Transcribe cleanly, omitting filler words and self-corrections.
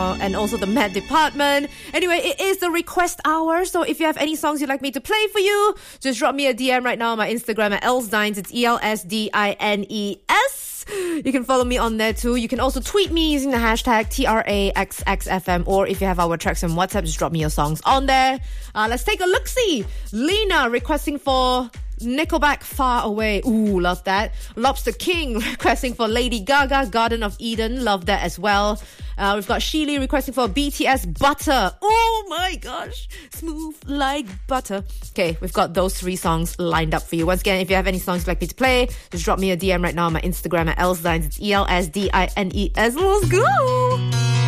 and also the Met Department. Anyway, it is the request hour, so if you have any songs you'd like me to play for you, just drop me a DM right now on my Instagram at Elsdines. It's ELSDINES. You can follow me on there too. You can also tweet me using the hashtag TRAXXFM, or if you have our tracks on WhatsApp, just drop me your songs on there. Let's take a look-see. Lena requesting for Nickelback, Far Away. Ooh, love that. Lobster King requesting for Lady Gaga, Garden of Eden. Love that as well. We've got Sheely requesting for BTS, Butter. Oh my gosh. Smooth like butter. Okay, we've got those 3 songs lined up for you. Once again, if you have any songs you'd like me to play, just drop me a DM right now on my Instagram at Elsdines. It's ELSDINES. Let's go.